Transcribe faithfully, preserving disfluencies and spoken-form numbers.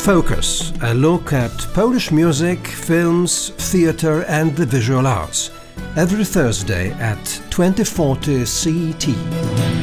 Focus, a look at Polish music, films, theatre and the visual arts. Every Thursday at twenty forty C E T.